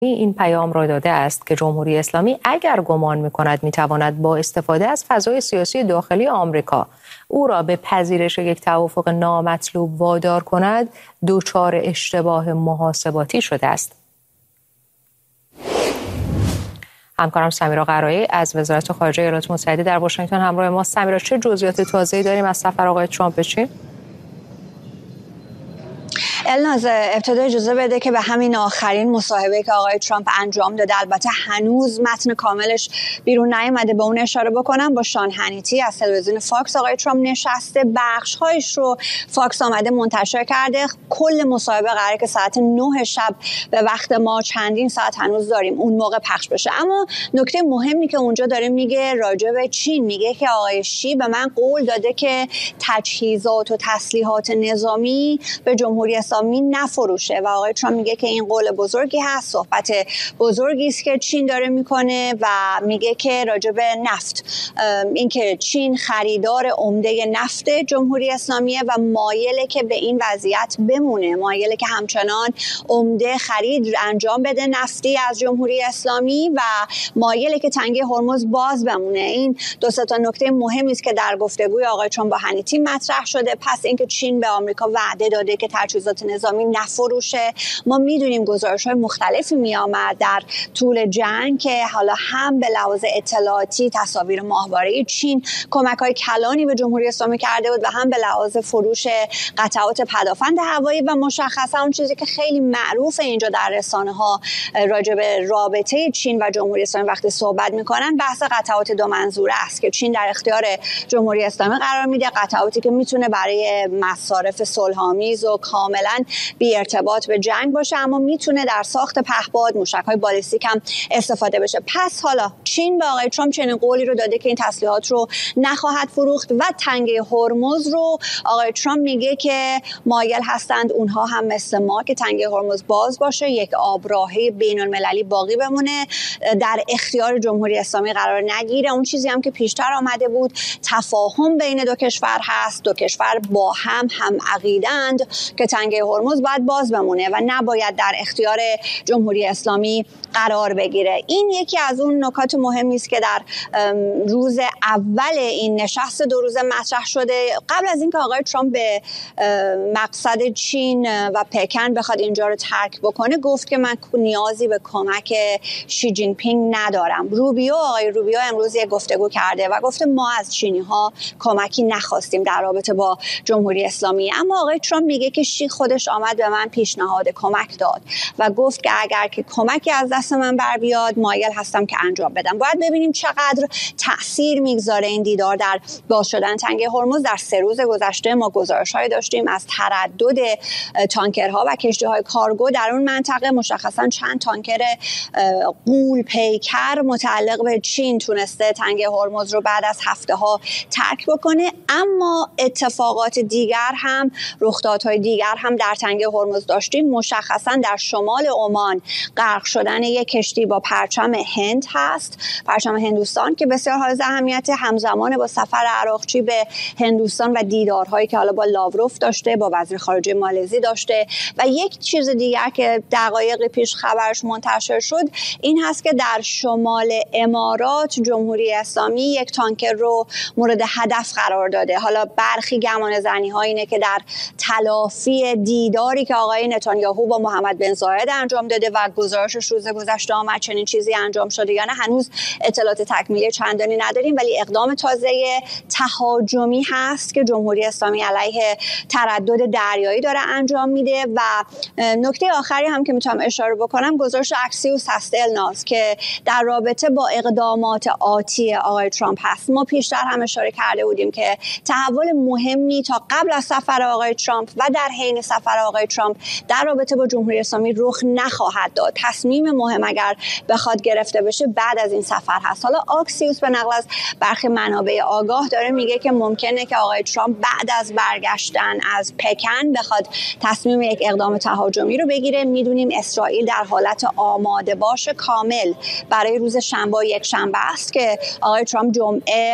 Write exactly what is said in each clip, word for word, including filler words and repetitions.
این پیام را داده است که جمهوری اسلامی اگر گمان می‌کند می‌تواند با استفاده از فضای سیاسی داخلی آمریکا او را به پذیرش یک توافق نامطلوب وادار کند، دچار اشتباه محاسباتی شده است. همکارم سمیرا قرایی از وزارت خارجه ایالات متحده در واشنگتن همراه ما. سمیرا، چه جزئیات تازه‌ای داریم از سفر آقای ترامپ به چین؟ الناز، ابتدا اجازه بده که به همین آخرین مصاحبه که آقای ترامپ انجام داده، البته هنوز متن کاملش بیرون نیامده، به اون اشاره بکنم. با شان هنیتی از تلویزیون فاکس آقای ترامپ نشسته، بخش‌هایش رو فاکس آمده منتشر کرده. کل مصاحبه قراره که ساعت نه شب به وقت ما، چندین ساعت هنوز داریم، اون موقع پخش بشه. اما نکته مهمی که اونجا داره میگه راجع به چین، میگه که آقای شی به من قول داده که تجهیزات و تسلیحات نظامی به جمهوری اسلامی نفروشه و آقای ترامپ میگه که این قول بزرگی هست، صحبت بزرگی است که چین داره میکنه و میگه که راجع به نفت، اینکه چین خریدار عمده نفت جمهوری اسلامیه و مایله که به این وضعیت بمونه، مایله که همچنان عمده خرید انجام بده نفتی از جمهوری اسلامی و مایله که تنگه هرمز باز بمونه. این دو سه تا نکته مهمی است که در گفتگوی آقای ترامپ با هنیتی مطرح شده. پس اینکه چین به آمریکا وعده داده که تجهیزات نظامی نفروشه، ما میدونیم گزارش‌های مختلفی میآمد در طول جنگ که حالا هم به لحاظ اطلاعاتی تصاویر ماهواره‌ای چین کمک‌های کلانی به جمهوری اسلامی کرده بود و هم به لحاظ فروش قطعات پدافند هوایی و مشخصا اون چیزی که خیلی معروفه اینجا در رسانه‌ها راجع به رابطه چین و جمهوری اسلامی وقتی صحبت می‌کنن، بحث قطعات دو منظوره است که چین در اختیار جمهوری اسلامی قرار میده، قطعاتی که میتونه برای مصارف صلح‌آمیز و کاملا بی ارتباط به جنگ باشه، اما میتونه در ساخت پهپاد، موشک‌های بالستیک هم استفاده بشه. پس حالا چین به آقای ترامپ چنین قولی رو داده که این تسلیحات رو نخواهد فروخت و تنگه هرمز رو آقای ترامپ میگه که مایل هستند اونها هم مثل ما که تنگه هرمز باز باشه، یک آبراهه بین‌المللی باقی بمونه، در اختیار جمهوری اسلامی قرار نگیره. اون چیزی هم که پیشتر آمده بود، تفاهم بین دو کشور هست، دو کشور با هم هم عقیدند که تنگه هرمز باید باز بمونه و نباید در اختیار جمهوری اسلامی قرار بگیره. این یکی از اون نکات مهمی است که در روز اول این نشست دو روزه مطرح شده. قبل از اینکه آقای ترامپ به مقصد چین و پکن بخواد اینجا رو ترک بکنه، گفت که من نیازی به کمک شی جین پینگ ندارم. روبیو آقای روبیو امروز یک گفتگو کرده و گفته ما از چینی ها کمکی نخواستیم در رابطه با جمهوری اسلامی، اما آقای ترامپ میگه که شی خودش آمد به من پیشنهاد کمک داد و گفت که اگر که کمکی از دست من بر بیاد مایل هستم که انجام بدم. باید ببینیم چقدر تأثیر میگذاره این دیدار در باز شدن تنگه هرمز. در سه روز گذشته ما گزارش‌هایی داشتیم از تردد تانکرها و کشتی‌های کارگو در اون منطقه. مشخصاً چند تانکر غول پیکر متعلق به چین تونسته تنگه هرمز رو بعد از هفته‌ها ترک بکنه، اما اتفاقات دیگر هم، رخدادهای دیگر هم در تنگه هرمز داشتیم. مشخصاً در شمال عمان غرق شدن یک کشتی با پرچم هند هست، پرچم هندوستان، که بسیار حائز اهمیت، همزمان با سفر عراقچی به هندوستان و دیدارهایی که حالا با لاوروف داشته، با وزیر خارجه مالزی داشته. و یک چیز دیگر که دقایق پیش خبرش منتشر شد این هست که در شمال امارات جمهوری اسلامی یک تانکر رو مورد هدف قرار داده. حالا برخی گمان زنی ها اینه که در تلافی دیداری که آقای نتانیاهو با محمد بن زاید انجام داده و گزارشش روز گذشته آمد چنین چیزی انجام شده یا نه، هنوز اطلاعات تکمیلی چندانی نداریم، ولی اقدام تازه تهاجمی هست که جمهوری اسلامی علیه تردد دریایی داره انجام میده. و نکته آخری هم که میتونم اشاره بکنم گزارش اکسیوس هست الناز که در رابطه با اقدامات آتی آقای ترامپ هست. ما پیشتر هم اشاره کرده بودیم که تحول مهمی تا قبل از سفر آقای ترامپ و در حین سفر آقای ترامپ در رابطه با جمهوری اسلامی رخ نخواهد داد. تصمیم مهم اگر بخواد گرفته بشه بعد از این سفر هست. حالا آکسیوس به نقل از برخی منابع آگاه داره میگه که ممکنه که آقای ترامپ بعد از برگشتن از پکن بخواد تصمیم یک اقدام تهاجمی رو بگیره. میدونیم اسرائیل در حالت آماده باش کامل برای روز شنبه یک شنبه است که آقای ترامپ جمعه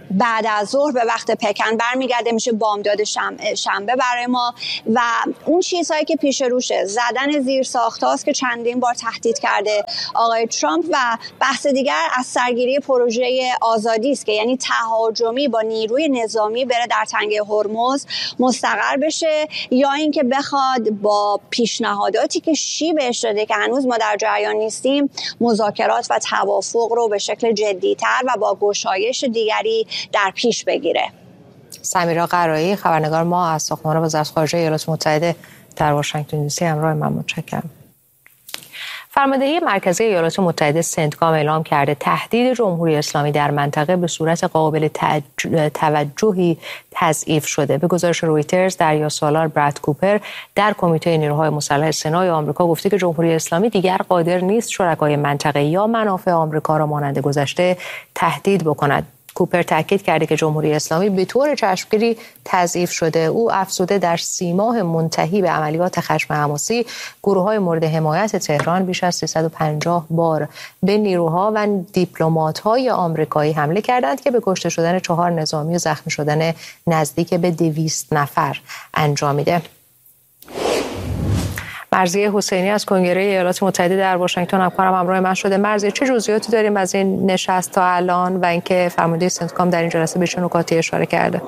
بعد از ظهر به وقت پکن برمیگرده، میشه بامداد شنبه برای ما. و اون چیزهایی که پیش روشه زدن زیر ساختاست که چندین بار تهدید کرده آقای ترامپ، و بحث دیگر از سرگیری پروژه آزادی است که یعنی تهاجمی با نیروی نظامی بره در تنگه هرمز مستقر بشه، یا اینکه بخواد با پیشنهاداتی که شی بهش داده که هنوز ما در جریان نیستیم مذاکرات و توافق رو به شکل جدی‌تر و با گشایش دیگری در پیش بگیره. سمیرا قرایی، خبرنگار ما از ساختمان وزارت خارجه ایالات متحده در واشنگتن دی سی، همراه من. متشکرم. فرماندهی مرکزی ایالات متحده سنتکام اعلام کرده تهدید جمهوری اسلامی در منطقه به صورت قابل توجهی تضعیف شده. به گزارش رویترز، دریا سالار براد کوپر در کمیته نیروهای مسلح سنای آمریکا گفته که جمهوری اسلامی دیگر قادر نیست شرکای منطقه یا منافع آمریکا را مانند گذشته تهدید بکند. کوپر تاکید کرده که جمهوری اسلامی به طور چشمگیری تضعیف شده. او افزوده در سی ماه منتهی به عملیات خشم حماسی، گروه‌های مورد حمایت تهران بیش از سیصد و پنجاه بار به نیروها و دیپلمات‌های آمریکایی حمله کردند که به کشته شدن چهار نظامی و زخمی شدن نزدیک به دویست نفر انجامیده. مرضیه حسینی از کنگره ایالات متحده در واشنگتن همکارم همراه من شده. مرضیه، چه جزئیاتی داریم از این نشست تا الان و اینکه فرمانده سنتکام در این جلسه به چه نکاتی اشاره کرده؟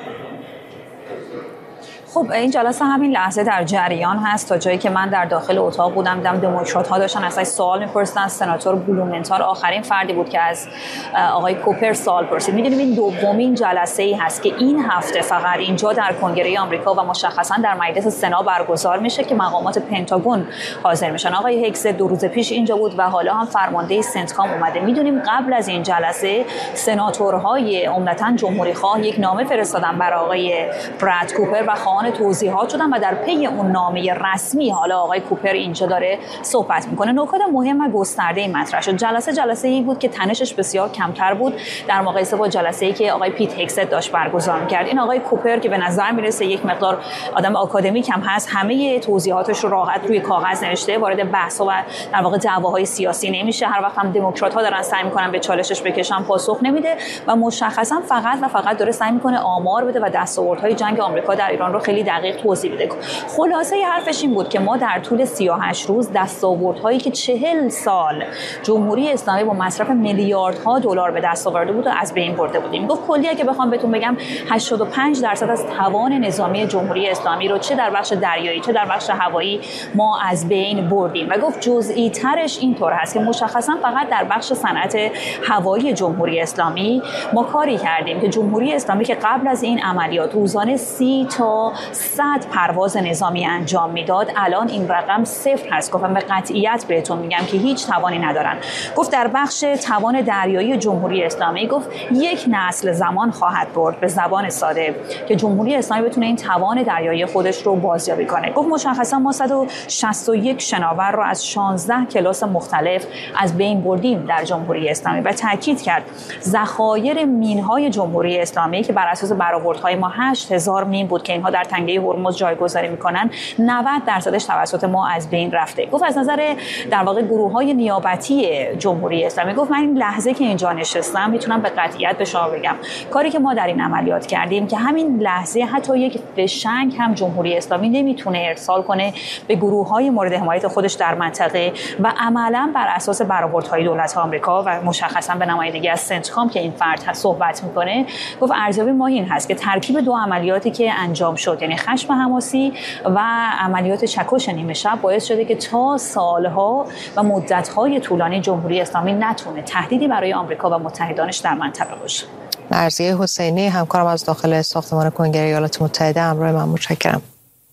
خب این جلسه همین لحظه در جریان هست. تا جایی که من در داخل اتاق بودم دیدم دموکرات ها داشتن ازش سوال می‌پرسیدن. سناتور بلومنتال آخرین فردی بود که از آقای کوپر سوال پرسید. می‌دونیم این دومین جلسه ای هست که این هفته فقط اینجا در کنگره آمریکا و مشخصا در مجلس سنا برگزار میشه که مقامات پنتاگون حاضر میشن. آقای هگز دو روز پیش اینجا بود و حالا هم فرمانده سنتکام اومده. می‌دونیم قبل از این جلسه سناتورهای عمدتاً جمهوری‌خواه یک نامه فرستادن برای آقای براد کوپر و توضیحات شدن و در پی اون نامه رسمی حالا آقای کوپر اینجا داره صحبت میکنه. نکات مهم و گسترده این مطرح شد. جلسه جلسه ای بود که تنشش بسیار کمتر بود در مقایسه با جلسه ای که آقای پیت هگست داشت برگزار می‌کرد. این آقای کوپر که به نظر میرسه یک مقدار آدم آکادمیک هم هست، همه توضیحاتش رو راحت روی کاغذ نوشته، وارد بحث و در واقع دعواهای سیاسی نمیشه. هر وقت هم دموکرات‌ها دارن سعی میکنن به چالشش بکشن پاسخ نمیده و مشخصا فقط و فقط داره سعی میکنه آمار بده و دستاوردهای جنگ آمریکا در ایران رو خیلی دقیق توضیح بده. خلاصه حرفش این بود که ما در طول سی و هشت روز دستاوردهایی که چهل سال جمهوری اسلامی با مصرف میلیاردها دلار به دست آورده بود و از بین برده بودیم. گفت کلی اگه بخوام بهتون بگم هشتاد و پنج درصد از توان نظامی جمهوری اسلامی رو چه در بخش دریایی چه در بخش هوایی ما از بین بردیم و گفت جزئی ترش اینطور هست که مشخصا فقط در بخش صنعت هوایی جمهوری اسلامی ما کاری کردیم که جمهوری اسلامی که قبل از این عملیات روزانه سی تا صد پرواز نظامی انجام میداد الان این رقم صفر هست. گفتم به قطعیت بهتون میگم که هیچ توانی ندارن. گفت در بخش توان دریایی جمهوری اسلامی گفت یک نسل زمان خواهد برد به زبان ساده که جمهوری اسلامی بتونه این توان دریایی خودش رو بازیابی کنه. گفت مشخصا ما صد و شصت و یک شناور رو از شانزده کلاس مختلف از بین بردیم در جمهوری اسلامی و تاکید کرد ذخایر مین‌های جمهوری اسلامی که بر اساس برآوردهای ما هشت هزار مین بود که اینها در تنگه هرمز جایگذاری میکنن نود درصدش توسط ما از بین رفته. گفت از نظر در واقع گروه‌های نیابتی جمهوری اسلامی گفت من این لحظه که اینجا نشستم میتونم به قطعیت به شما بگم کاری که ما در این عملیات کردیم که همین لحظه حتی یک فشنگ هم جمهوری اسلامی نمیتونه ارسال کنه به گروه‌های مورد حمایت خودش در منطقه و عملاً بر اساس برآوردهای دولت آمریکا و مشخصاً به نمایندگی از سنتکام که این فرد صحبت میکنه گفت ارزیابی ما این هست که ترکیب دو عملیاتی که انجام شد یعنی خشم حماسی و عملیات چکش نیمه شب باعث شده که تا سالها و مدت‌های طولانی جمهوری اسلامی نتونه تهدیدی برای آمریکا و متحدانش در منطقه باشه. مرضیه حسینی همکارم از داخل ساختمان کنگره ایالات متحده همراه من. متشکرم.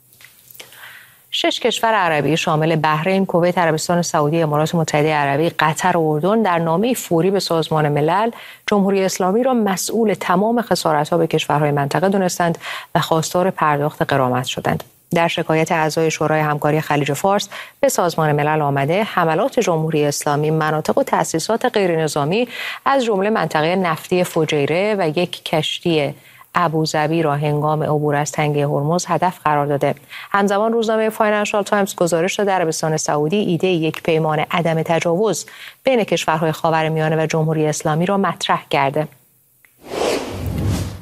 شش کشور عربی شامل بحرین، کویت، عربستان سعودی، امارات متحده عربی، قطر و اردن در نامه فوری به سازمان ملل جمهوری اسلامی را مسئول تمام خسارت‌ها به کشورهای منطقه دونستند و خواستار پرداخت غرامت شدند. در شکایت اعضای شورای همکاری خلیج فارس به سازمان ملل آمده حملات جمهوری اسلامی مناطق و تأسیسات غیرنظامی از جمله منطقه نفتی فجیره و یک کشتی ابوظبی را هنگام عبور از تنگه هرمز هدف قرار داده. همزمان روزنامه فاینانشال تایمز گزارش داده عربستان سعودی ایده یک پیمان عدم تجاوز بین کشورهای خاورمیانه و جمهوری اسلامی را مطرح کرده.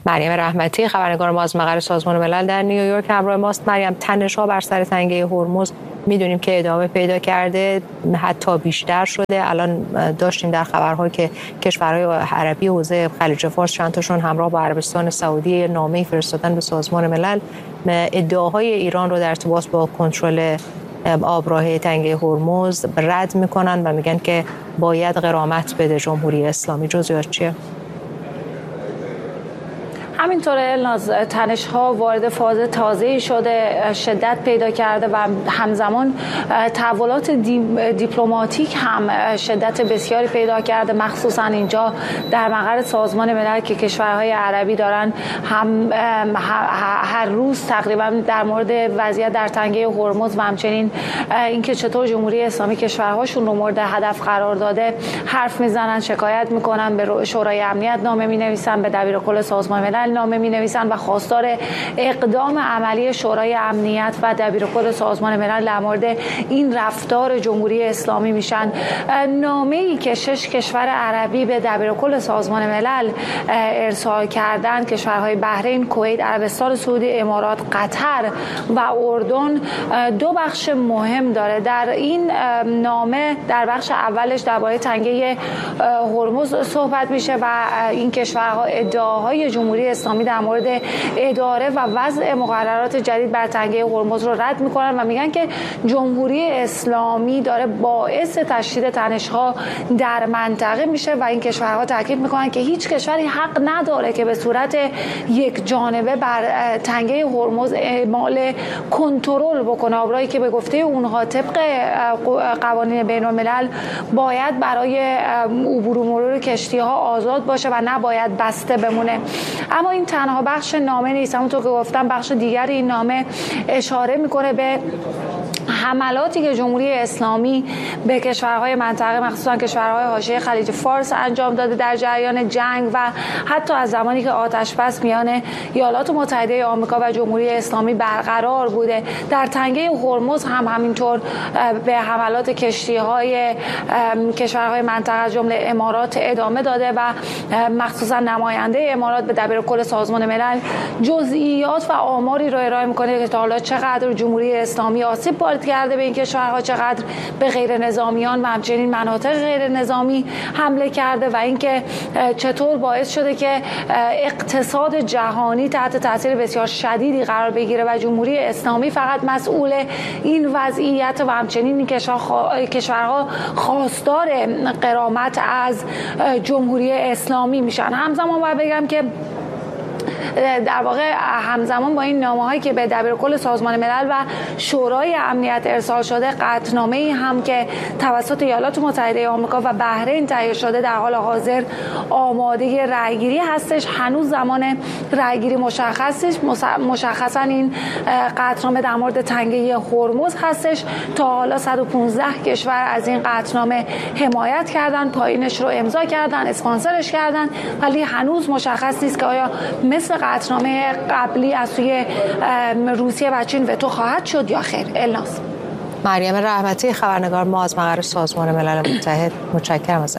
مریم رحمتی خبرنگار ما از مقر سازمان ملل در نیویورک همراه ماست. مریم، تنش‌ها بر سر تنگه هرمز میدونیم که ادامه پیدا کرده، حتی بیشتر شده. الان داشتیم در خبرها که کشورهای عربی حوزه خلیج فارس چند تاشون همراه با عربستان سعودی نامه‌ای فرستادن به سازمان ملل ادعاهای ایران رو در ارتباط با کنترل آبراهه تنگه هرمز رد میکنن و میگن که باید غرامت بده جمهوری اسلامی. جزئیات چیه؟ همینطوره الناز، تنش‌ها وارد فاز تازه‌ای شده، شدت پیدا کرده و همزمان تحولات دیپلماتیک هم شدت بسیاری پیدا کرده، مخصوصا اینجا در مقر سازمان ملل که کشورهای عربی دارن هم هر روز تقریبا در مورد وضعیت در تنگه هرمز و همچنین اینکه چطور جمهوری اسلامی کشورهاشون رو مورد هدف قرار داده حرف میزنن، شکایت میکنن، به شورای امنیت نامه مینویسن، به دبیرکل سازمان ملل نامه می نویسن و خواستار اقدام عملی شورای امنیت و دبیرکل سازمان ملل در مورد این رفتار جمهوری اسلامی میشن. نامه ای که شش کشور عربی به دبیرکل سازمان ملل ارسال کردن، کشورهای بحرین، کویت، عربستان سعودی، امارات، قطر و اردن، دو بخش مهم داره. در این نامه در بخش اولش درباره تنگه هرمز صحبت میشه و این کشورها ادعاهای جمهوری اسلامی در مورد اداره و وضع مقررات جدید بر تنگه هرمز رو رد میکنن و میگن که جمهوری اسلامی داره باعث تشدید تنش‌ها در منطقه میشه و این کشورها تاکید میکنن که هیچ کشوری حق نداره که به صورت یک جانبه بر تنگه هرمز اعمال کنترل بکنه. آبراهی که به گفته اونها طبق قوانین بین‌الملل باید برای عبور و مرور کشتی‌ها آزاد باشه و نباید بسته بمونه. اما این تنها بخش نامه نیست، همونطور که گفتم بخش دیگر این نامه اشاره میکنه به حملاتی که جمهوری اسلامی به کشورهای منطقه مخصوصا کشورهای حاشیه خلیج فارس انجام داده در جریان جنگ و حتی از زمانی که آتش‌بس میان ایالات متحده آمریکا و جمهوری اسلامی برقرار بوده. در تنگه هرمز هم همینطور به حملات کشتی‌های کشورهای منطقه از جمله امارات ادامه داده و مخصوصا نماینده امارات به دبیرکل سازمان ملل جزئیات و آماری رو ارائه میکنه که تا حالا چقدر جمهوری اسلامی آسیب وارد کرده به این کشورها، چقدر به غیر نظامیان و همچنین مناطق غیر نظامی حمله کرده و اینکه چطور باعث شده که اقتصاد جهانی تحت تاثیر بسیار شدیدی قرار بگیره و جمهوری اسلامی فقط مسئول این وضعیت و همچنین این کشورها خواستار غرامت از جمهوری اسلامی میشن. همزمان باید بگم که در واقع همزمان با این نامه‌هایی که به دبیرکل سازمان ملل و شورای امنیت ارسال شده، قطعنامه‌ای هم که توسط ایالات متحده آمریکا و بحرین تهیه شده در حال حاضر آماده رأیگیری هستش. هنوز زمان رأیگیری مشخص نیست. مشخصا این قطعنامه در مورد تنگه هرمز هستش. تا حالا صد و پانزده کشور از این قطعنامه حمایت کردن، پایینش رو امضا کردن، اسپانسرش کردن، ولی هنوز مشخص نیست که آیا مثل قطعنامه قبلی از سوی روسیه و چین وتو خواهد شد یا خیر. الناس. مریم رحمتی خبرنگار ما از مقر سازمان ملل متحد، متشکرم ازت.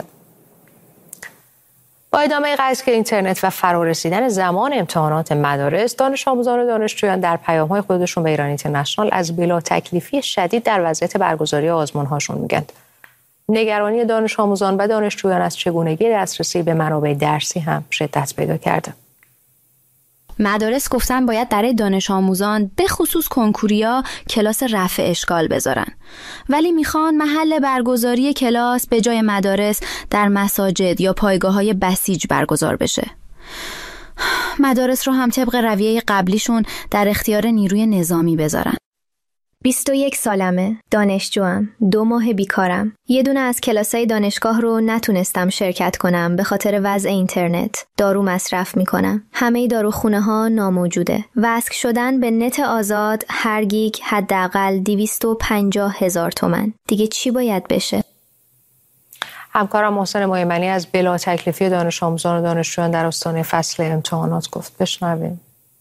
با ادامه قطع اینترنت و فرارسیدن زمان امتحانات مدارس، دانش آموزان و دانشجویان در پیام‌های خودشون به ایران اینترنشنال از بلا تکلیفی شدید در وضعیت برگزاری آزمون‌هاشون میگن. نگرانی دانش آموزان و دانشجویان از چگونگی دسترسی به منابع درسی هم شدت پیدا کرده. مدارس گفتن باید برای دانش آموزان به خصوص کنکوریا کلاس رفع اشکال بذارن، ولی میخوان محل برگزاری کلاس به جای مدارس در مساجد یا پایگاه‌های بسیج برگزار بشه. مدارس رو هم طبق رویه قبلیشون در اختیار نیروی نظامی بذارن. بیست و یک سالمه، دانشجوام، دو ماه بیکارم. یه دونه از کلاسای دانشگاه رو نتونستم شرکت کنم به خاطر وضع اینترنت. دارو مصرف میکنم. همه داروخونه ها ناموجوده. وصل شدن به نت آزاد هر گیگ حداقل دویست و پنجاه هزار تومان. دیگه چی باید بشه؟ همکارم محسن مایمنی از بلا تکلیفی دانش آموزان و دانشجویان در آستانه فصل امتحانات گفت. بشنویم.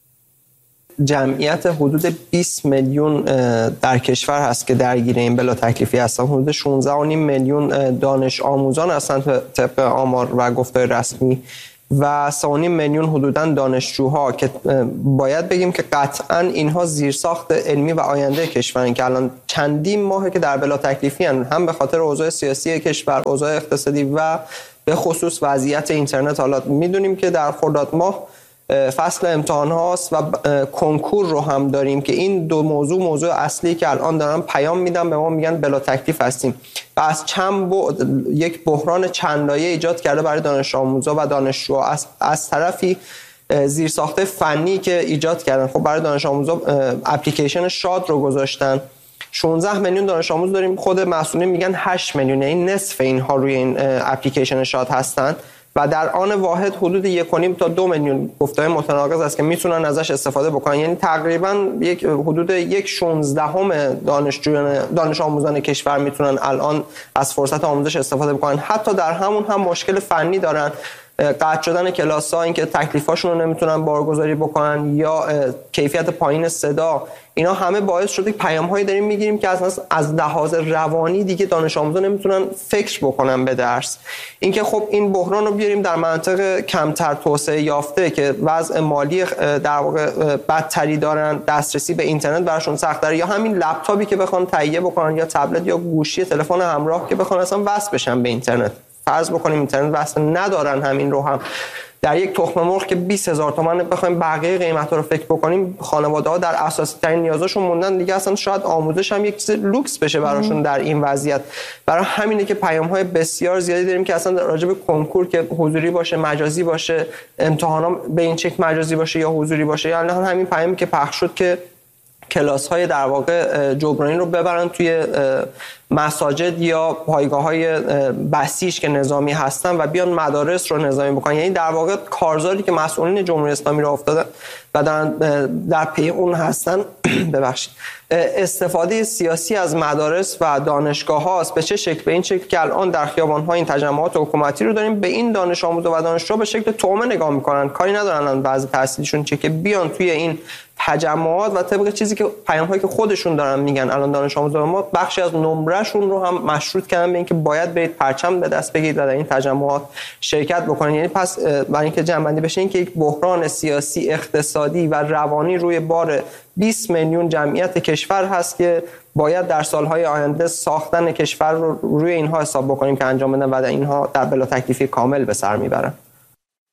جمعیت حدود بیست میلیون در کشور هست که درگیر این بلا تکلیفی هستن. حدود شانزده و نیم میلیون دانش آموزان هستن طبق آمار و گفتار رسمی و سه و نیم میلیون حدوداً دانشجوها که باید بگیم که قطعاً اینها زیرساخت علمی و آینده کشورن که الان چندین ماهه که در بلا تکلیفی هستند، هم به خاطر اوضاع سیاسی کشور، اوضاع اقتصادی و به خصوص وضعیت اینترنت. حالا میدونیم که در خرداد ماه فصل امتحان هاست و کنکور رو هم داریم که این دو موضوع موضوع اصلی که الان دارن پیام میدن به ما، میگن بلا تکلیف هستیم و از چند بعد یک بحران چند لایه ایجاد کرده برای دانش آموزا و دانشجوها. از, از طرفی زیرساخت فنی که ایجاد کردن، خب برای دانش آموزا اپلیکیشن شاد رو گذاشتن. شانزده میلیون دانش آموز داریم، خود مسئولین میگن هشت میلیون، این نصف اینها روی این اپلیکیشن شاد هستن و در آن واحد حدود یک و نیم تا دو میلیون گفته‌های متناقض است که میتونن ازش استفاده بکنن. یعنی تقریبا یک حدود یک شانزدهم دانشجویان دانش آموزان کشور میتونن الان از فرصت آموزش استفاده بکنن. حتی در همون هم مشکل فنی دارن، قطع شدن کلاس‌ها، اینکه تکلیفاشون رو نمیتونن بارگذاری بکنن یا کیفیت پایین صدا، اینا همه باعث شده که پیام‌هایی داریم میگیریم که از از لحاظ روانی دیگه دانش آموزان نمیتونن فکر بکنن به درس. اینکه خب این بحران رو بیاریم در مناطق کمتر توسعه یافته که وضع مالی در واقع بدتری دارن، دسترسی به اینترنت براشون سخت‌تره، یا همین لپتاپی که بخوان تهیه بکنن یا تبلت یا گوشی تلفن همراه که بخوان اصلا وصل بشن به اینترنت، فرض بکنیم اینترنت وصل ندارن، همین رو هم در یک تخم مرغ که بیست هزار تومان بخوایم بقیه قیمتا رو فکر بکنیم، خانواده‌ها در اساسی ترین نیازشون موندن دیگه، اصلا شاید آموزش هم یک چیز لوکس بشه براشون در این وضعیت. برای همینه که پیام‌های بسیار زیادی داریم که اصلا راجع به کنکور که حضوری باشه مجازی باشه، امتحانا به این شکل مجازی باشه یا حضوری باشه، یعنی همین پیامی که پخش شد که کلاس‌های در واقع جبرانی رو ببرن توی مساجد یا پایگاه‌های بسیج که نظامی هستن و بیان مدارس رو نظامی بکنن. یعنی در واقع کارزاری که مسئولین جمهوری اسلامی رو افتادن و دارن در پی اون هستن ببخشید استفاده سیاسی از مدارس و دانشگاه هاست. به چه شکل؟ به این شکل که الان در خیابان‌ها این تجمعات حکومتی رو داریم، به این دانش آموزا و دانشجو به شکل طعمه نگاه میکنن، کاری ندارن الان بعضی تحصیلشون چه که بیان توی این تجمعات و طبق چیزی که پیام‌هایی که خودشون دارن میگن، الان دانش آموزا ما بخشی از نمرهشون رو هم مشروط کردن به اینکه باید برید پرچم به دست بگیرید و در این تجمعات شرکت بکنید. یعنی پس برای اینکه جمع‌بندی بشه، این که یک بحران سیاسی، اقتصادی و روانی روی بار بیست میلیون جمعیت کشور هست که باید در سالهای آینده ساختن کشور رو روی اینها حساب بکنیم که انجام بدن و اینها در بلا تکلیفی کامل به سر میبرن.